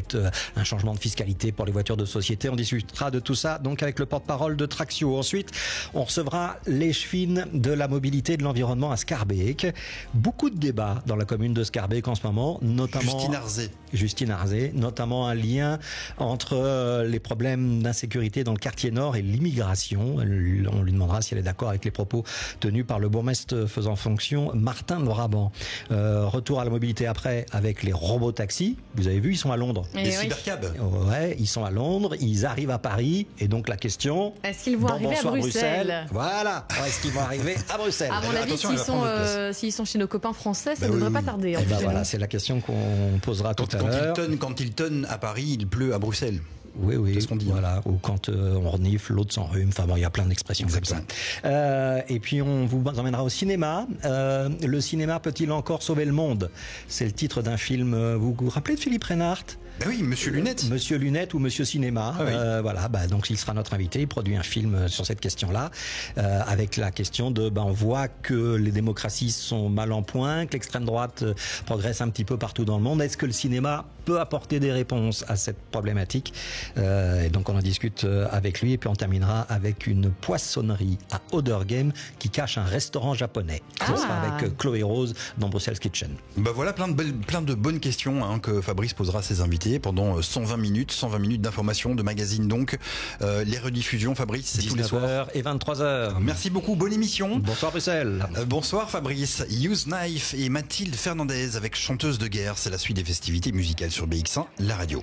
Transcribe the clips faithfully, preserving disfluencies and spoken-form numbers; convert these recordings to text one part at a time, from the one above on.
peut-être euh, un changement de fiscalité pour les voitures de société. On discutera de tout ça donc avec le porte-parole de Traxio. Ensuite, on recevra l'échevine de la mobilité et de l'environnement à Scarbeck. Beaucoup de débats dans la commune de Scarbeck en ce moment, notamment Justine Arzé. Justine Arzé, notamment un lien entre euh, les problèmes d'insécurité dans le quartier nord et l'immigration. On lui demandera si elle est d'accord avec les propos tenus par le bourgmestre faisant fonction, Martin Brabant. Euh, retour à la mobilité après avec les robots taxis. Vous avez vu, ils sont à Londres. Et les oui. cybercabs. Ouais, ils sont à Londres, ils arrivent à Paris et donc la question. Est-ce qu'ils vont bon, arriver à Bruxelles, Bruxelles Voilà. Est-ce qu'ils vont arriver à Bruxelles? À mon avis, s'ils sont, euh, s'ils sont chez nos copains français, ça ne bah devrait oui, pas oui. tarder. Et ben voilà, c'est la question qu'on posera quand, tout à quand l'heure. Il tonne, quand il tonne à Paris, il pleut à Bruxelles. Oui, oui. C'est ce qu'on dit. Voilà. Ou quand euh, on renifle, l'autre s'enrhume. Enfin bon, il y a plein d'expressions Exactement. comme ça. Euh, et puis on vous emmènera au cinéma. Euh, le cinéma peut-il encore sauver le monde? C'est le titre d'un film. Vous vous rappelez de Philippe Reynard? Ben oui, Monsieur Lunette. Monsieur Lunette ou Monsieur Cinéma. Ah oui. euh, voilà, bah, donc il sera notre invité. Il produit un film sur cette question-là, euh, avec la question de, bah, on voit que les démocraties sont mal en point, que l'extrême droite euh, progresse un petit peu partout dans le monde. Est-ce que le cinéma peut apporter des réponses à cette problématique? euh, Et donc on en discute avec lui. Et puis on terminera avec une poissonnerie à Odergame qui cache un restaurant japonais. Ah. Ce sera avec Chloé Rose dans Bruxelles Kitchen. Ben voilà, plein de, belles, plein de bonnes questions hein, que Fabrice posera à ses invités pendant cent vingt minutes, cent vingt minutes d'informations, de magazines donc. Euh, les rediffusions, Fabrice, c'est tous les soirs. dix-neuf heures et vingt-trois heures. Merci beaucoup, bonne émission. Bonsoir Bruxelles. Euh, bonsoir Fabrice. Use Knife et Mathilde Fernandez avec Chanteuse de guerre, c'est la suite des festivités musicales sur B X un, la radio.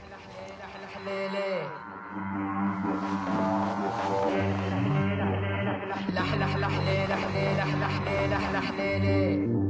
لح لح لح ليه لح ليه لح لح ليه لح لح ليه ليه